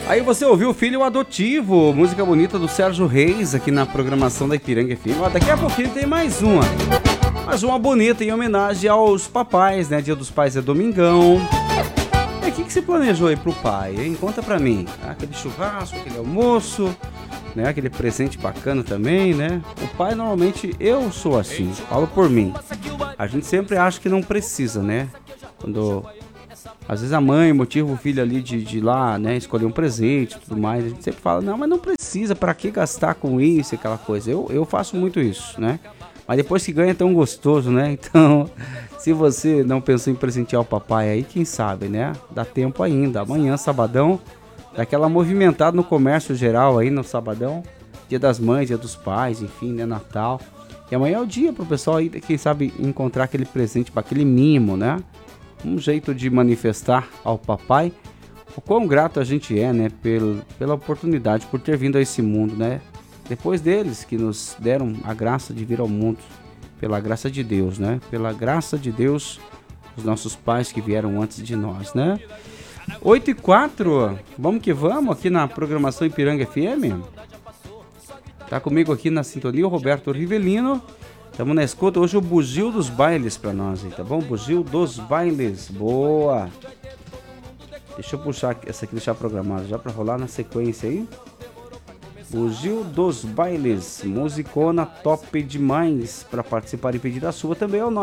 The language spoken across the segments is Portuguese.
Aí você ouviu Filho Adotivo, música bonita do Sérgio Reis aqui na programação da Ipiranga FM. Ó, daqui a pouquinho tem mais uma bonita em homenagem aos papais, né? Dia dos Pais é domingão. E o que você planejou aí pro pai, hein? Conta pra mim. Aquele churrasco, aquele almoço, né? Aquele presente bacana também, né? O pai, normalmente, eu sou assim, falo por mim. A gente sempre acha que não precisa, né? Quando... Às vezes a mãe motiva o filho ali de ir lá, né, escolher um presente e tudo mais. A gente sempre fala, não, mas não precisa, pra que gastar com isso, aquela coisa. Eu faço muito isso, né? Mas depois que ganha é tão gostoso, né? Então, se você não pensou em presentear o papai aí, quem sabe, né? Dá tempo ainda. Amanhã, sabadão, daquela movimentada no comércio geral aí no sabadão. Dia das Mães, Dia dos Pais, enfim, né, Natal. E amanhã é o dia pro pessoal aí, quem sabe, encontrar aquele presente, aquele mimo, né? Um jeito de manifestar ao papai o quão grato a gente é, né, pela oportunidade, por ter vindo a esse mundo, né? Depois deles que nos deram a graça de vir ao mundo, pela graça de Deus, né? Pela graça de Deus, os nossos pais que vieram antes de nós, né? 8h04, vamos que vamos aqui na programação Ipiranga FM. Tá comigo aqui na sintonia o Roberto Rivelino. Estamos na escuta, hoje o bugio dos bailes pra nós aí, tá bom? Bugio dos bailes, boa! Deixa eu puxar essa aqui, deixar programada já pra rolar na sequência aí. Bugio dos bailes, musicona top demais. Pra participar e pedir a sua também é o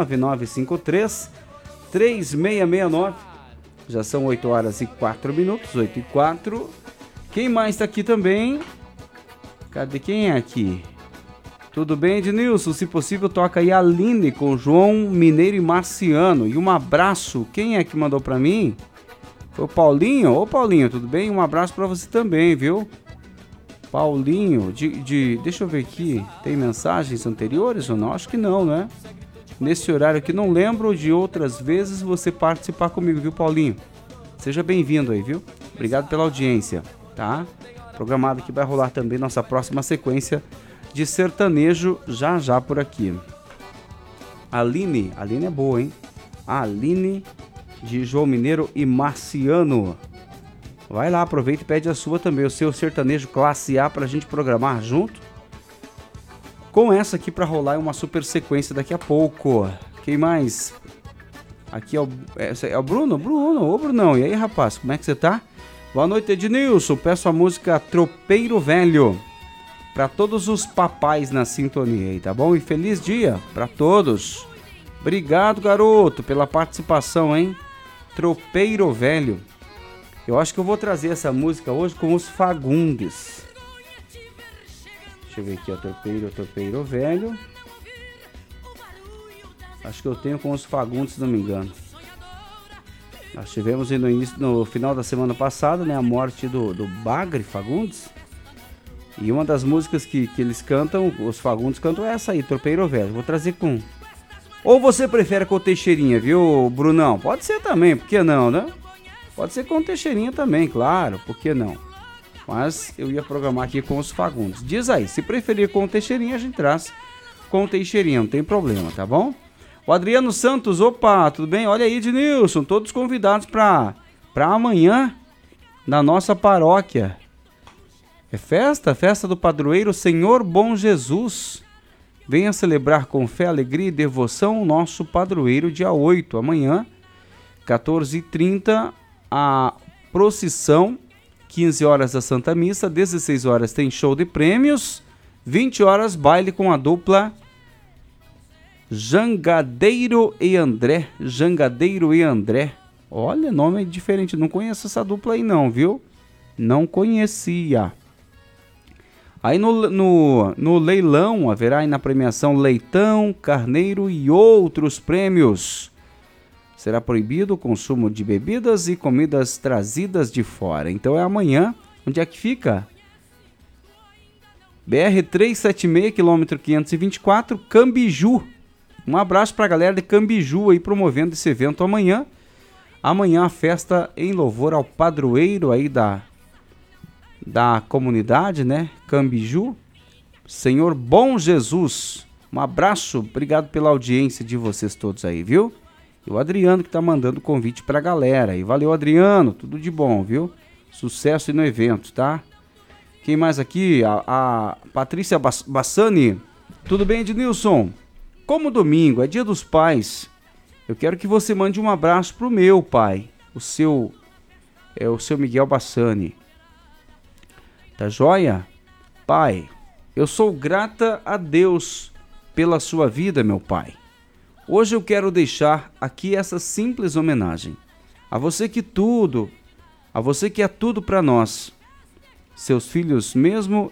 9953-3669. Já são 8h04, 8h04. Quem mais tá aqui também? Cadê quem é aqui? Tudo bem, Ednilson? Se possível, toca aí a Aline com João Mineiro e Marciano. E um abraço. Quem é que mandou pra mim? Foi o Paulinho. Ô, Paulinho, tudo bem? Um abraço pra você também, viu? Paulinho, deixa eu ver aqui. Tem mensagens anteriores ou não? Acho que não, né? Nesse horário aqui, não lembro de outras vezes você participar comigo, viu, Paulinho? Seja bem-vindo aí, viu? Obrigado pela audiência, tá? Programado que vai rolar também nossa próxima sequência de sertanejo já por aqui. Aline é boa, hein? Aline de João Mineiro e Marciano. Vai lá, aproveita e pede a sua também, o seu sertanejo classe A pra gente programar junto. Com essa aqui pra rolar uma super sequência daqui a pouco. Quem mais? Aqui é o Bruno? Ô Brunão, e aí rapaz, como é que você tá? Boa noite, Ednilson. Peço a música Tropeiro Velho para todos os papais na sintonia aí, tá bom? E feliz dia para todos. Obrigado, garoto, pela participação, hein? Tropeiro Velho. Eu acho que eu vou trazer essa música hoje com os Fagundes. Deixa eu ver aqui, ó, Tropeiro Velho. Acho que eu tenho com os Fagundes, se não me engano. Nós tivemos no final da semana passada, né, a morte do Bagre Fagundes. E uma das músicas que eles cantam, os Fagundes cantam, é essa aí, Tropeiro Velho. Vou trazer com... Ou você prefere com Teixeirinha, viu, Brunão? Pode ser também, por que não, né? Pode ser com Teixeirinha também, claro, por que não? Mas eu ia programar aqui com os Fagundes. Diz aí, se preferir com Teixeirinha, a gente traz com Teixeirinha, não tem problema, tá bom? O Adriano Santos, opa, tudo bem? Olha aí, Ednilson, todos convidados para amanhã na nossa paróquia. É festa do padroeiro Senhor Bom Jesus. Venha celebrar com fé, alegria e devoção o nosso padroeiro dia 8, amanhã, 14h30, a procissão, 15 horas a Santa Missa, 16 horas tem show de prêmios, 20 horas baile com a dupla Jangadeiro e André. Olha, nome diferente, não conheço essa dupla aí não, viu? Não conhecia. Aí no leilão, haverá aí na premiação leitão, carneiro e outros prêmios. Será proibido o consumo de bebidas e comidas trazidas de fora. Então é amanhã. Onde é que fica? BR-376, quilômetro 524, Cambiju. Um abraço para a galera de Cambiju aí promovendo esse evento amanhã. Amanhã a festa em louvor ao padroeiro aí da comunidade, né? Cambiju, Senhor Bom Jesus. Um abraço, obrigado pela audiência de vocês todos aí, viu? E o Adriano que tá mandando o convite pra galera. E valeu, Adriano, tudo de bom, viu? Sucesso aí no evento, tá? Quem mais aqui? A Patrícia Bassani. Tudo bem, Ednilson? Como domingo é dia dos pais, eu quero que você mande um abraço pro meu pai, o seu Miguel Bassani. Tá joia? Pai, eu sou grata a Deus pela sua vida, meu pai. Hoje eu quero deixar aqui essa simples homenagem. A você que é tudo para nós. Seus filhos, mesmo